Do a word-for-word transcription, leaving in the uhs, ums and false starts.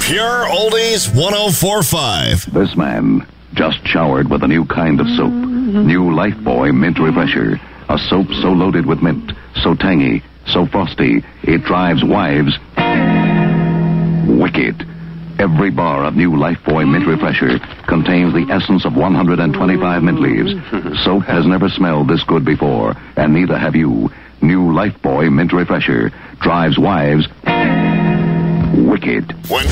Pure Oldies one oh four point five. This man just showered with a new kind of soap. New Lifebuoy Mint Refresher. A soap so loaded with mint, so tangy, so frosty, it drives wives wicked. Every bar of new Lifebuoy Mint Refresher contains the essence of one hundred twenty-five mint leaves. Soap has never smelled this good before, and neither have you. New Lifebuoy Mint Refresher drives wives wicked. When